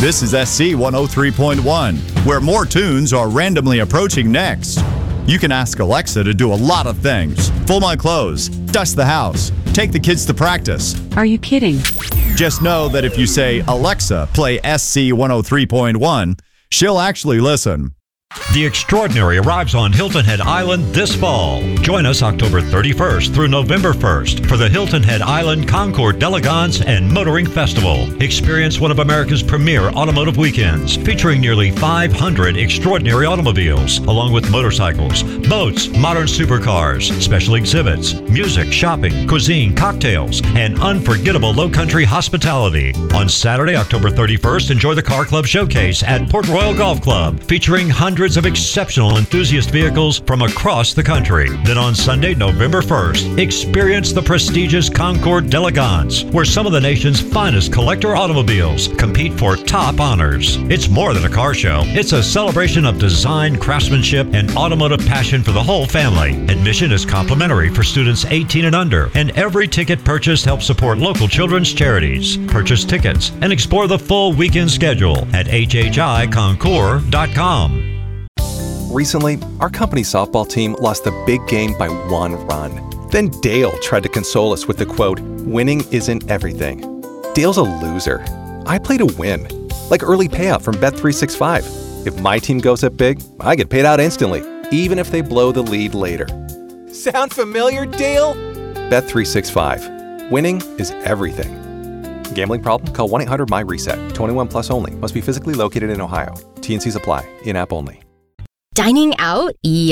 This is SC 103.1, where more tunes are randomly approaching next. You can ask Alexa to do a lot of things. Fold my clothes, dust the house, take the kids to practice. Are you kidding? Just know that if you say, Alexa, play SC 103.1, she'll actually listen. The Extraordinary arrives on Hilton Head Island this fall. Join us October 31st through November 1st for the Hilton Head Island Concours d'Elegance and Motoring Festival. Experience one of America's premier automotive weekends featuring nearly 500 extraordinary automobiles, along with motorcycles, boats, modern supercars, special exhibits, music, shopping, cuisine, cocktails, and unforgettable low-country hospitality. On Saturday, October 31st, enjoy the Car Club Showcase at Port Royal Golf Club, featuring hundreds of exceptional enthusiast vehicles from across the country. Then on Sunday, November 1st, experience the prestigious Concours d'Elegance, where some of the nation's finest collector automobiles compete for top honors. It's more than a car show. It's a celebration of design, craftsmanship, and automotive passion for the whole family. Admission is complimentary for students 18 and under, and every ticket purchased helps support local children's charities. Purchase tickets and explore the full weekend schedule at hhiconcours.com. Recently, our company softball team lost the big game by 1 run. Then Dale tried to console us with the quote, "Winning isn't everything." Dale's a loser. I play to win, like early payout from Bet365. If my team goes up big, I get paid out instantly, even if they blow the lead later. Sound familiar, Dale? Bet365. Winning is everything. Gambling problem? Call 1-800-MY-RESET. 21 plus only. Must be physically located in Ohio. T&Cs apply. In-app only. Dining out?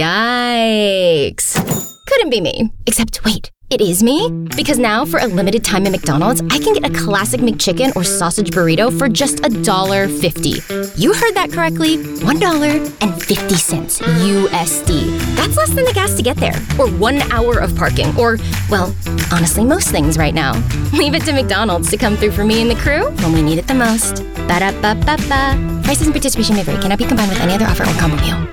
Yikes. Couldn't be me. Except, wait, it is me? Because now, for a limited time at McDonald's, I can get a classic McChicken or sausage burrito for just $1.50. You heard that correctly. $1.50 USD. That's less than the gas to get there. Or 1 hour of parking. Or, well, honestly, most things right now. Leave it to McDonald's to come through for me and the crew when we need it the most. Ba-da-ba-ba-ba. Prices and participation may vary. Cannot be combined with any other offer or combo meal.